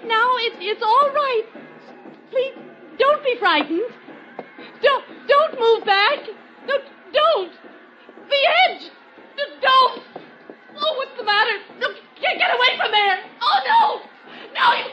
now. It's all right. Please, don't be frightened. Don't move back. Don't. The edge. Don't. Oh, what's the matter? Get away from there. Oh, no. No, you...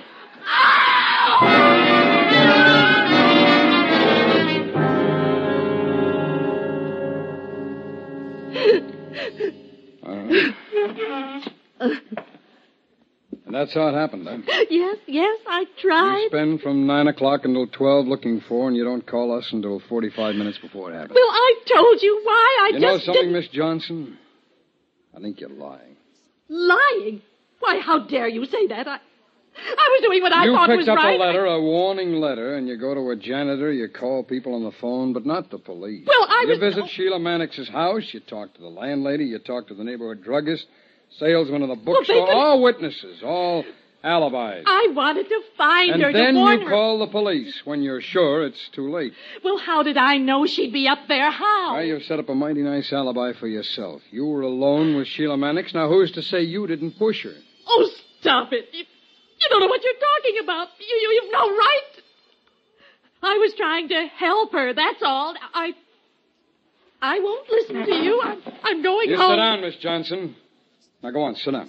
And that's how it happened, huh? Yes, I tried. You spend from 9 o'clock until 12 looking for, and you don't call us until 45 minutes before it happened. Well, I told you why. You know something, Miss Johnson? I think you're lying. Lying? Why, how dare you say that? I was doing what I thought was right. You picked up a letter, a warning letter, and you go to a janitor, you call people on the phone, but not the police. Well, You visit Sheila Mannix's house, you talk to the landlady, you talk to the neighborhood druggist, salesman of the bookstore, all witnesses, all alibis. I wanted to find her, and then to warn you her. call the police when you're sure it's too late. Well, how did I know she'd be up there? How? Well, you've set up a mighty nice alibi for yourself. You were alone with Sheila Mannix. Now, who's to say you didn't push her? Oh, stop it. You don't know what you're talking about. You've no right. I was trying to help her, that's all. I won't listen to you. I'm going You home. sit down, Miss Johnson. Now, go on, sit down.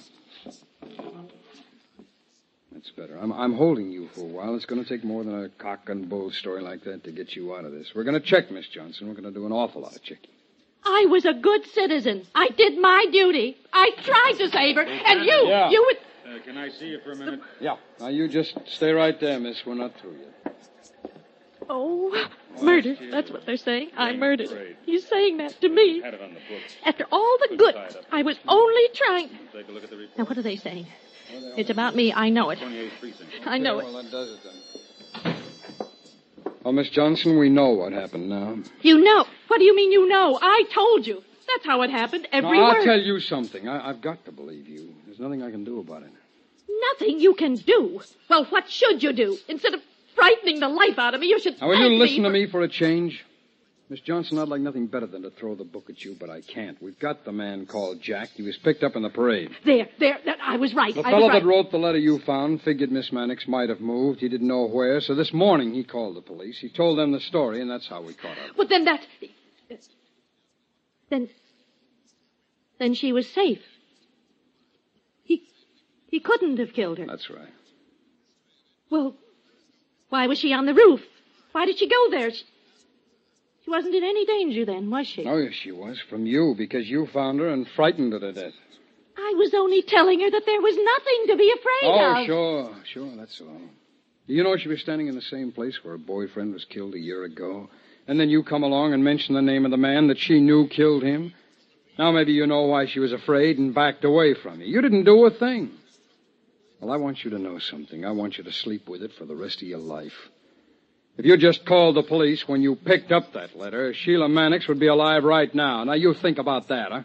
That's better. I'm holding you for a while. It's going to take more than a cock and bull story like that to get you out of this. We're going to check, Miss Johnson. We're going to do an awful lot of checking. I was a good citizen. I did my duty. I tried to save her, and you would... Can I see you for a minute? Yeah. Now, you just stay right there, miss. We're not through yet. Oh, murder. That's what they're saying. I murdered her. He's saying that to me. Had it on the books. After all the good, I was only trying... Take a look at the report. Now, what are they saying? It's about me. I know it. 28th precinct. I know Well, that does it, then. Oh, Miss Johnson, we know what happened now. You know? What do you mean you know? I told you. That's how it happened. Every Now, word. I'll tell you something. I've got to believe you. There's nothing I can do about it. Nothing you can do. Well, what should you do? Instead of frightening the life out of me, you should Now, will you thank listen me to me for a change? Miss Johnson, I'd like nothing better than to throw the book at you, but I can't. We've got the man called Jack. He was picked up in the parade. There, I was right. The I fellow was right. that wrote the letter you found figured Miss Mannix might have moved. He didn't know where, so this morning he called the police. He told them the story, and that's how we caught up. But then that... Then she was safe. He couldn't have killed her. That's right. Well, why was she on the roof? Why did she go there? She wasn't in any danger then, was she? Oh, yes, she was. From you, because you found her and frightened her to death. I was only telling her that there was nothing to be afraid of. Oh, sure, that's all. You know she was standing in the same place where her boyfriend was killed a year ago. And then you come along and mention the name of the man that she knew killed him. Now maybe you know why she was afraid and backed away from you. You didn't do a thing. Well, I want you to know something. I want you to sleep with it for the rest of your life. If you just called the police when you picked up that letter, Sheila Mannix would be alive right now. Now, you think about that, huh?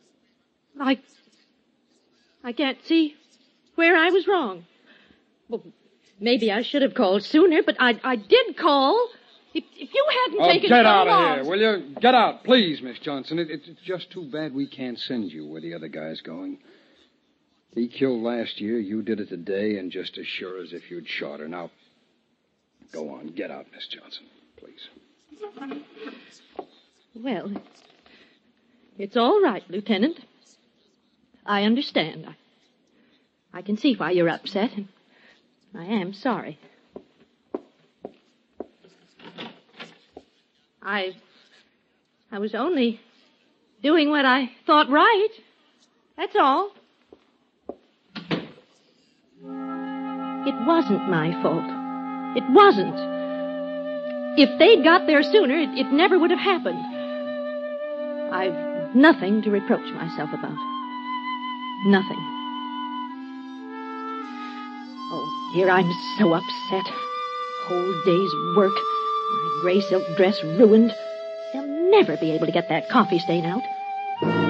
I can't see where I was wrong. Well, maybe I should have called sooner, but I did call. If you hadn't taken get so out long... of here, will you? Get out, please, Miss Johnson. It's just too bad we can't send you where the other guy's going. He killed last year, you did it today, and just as sure as if you'd shot her. Now, go on, get out, Miss Johnson, please. Well, it's all right, Lieutenant. I understand. I can see why you're upset, and I am sorry. I was only doing what I thought right. That's all. It wasn't my fault. It wasn't. If they'd got there sooner, it never would have happened. I've nothing to reproach myself about. Nothing. Oh, dear, I'm so upset. Whole day's work. My gray silk dress ruined. They'll never be able to get that coffee stain out.